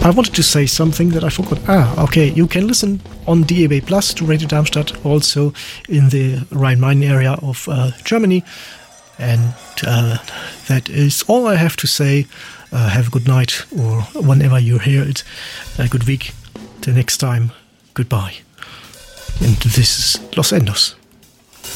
I wanted to say something that I forgot. Okay. You can listen on DAB Plus to Radio Darmstadt, also in the Rhine-Main area of Germany. And that is all I have to say. Have a good night, or whenever you hear it, a good week. Till next time, goodbye. And this is Los Endos.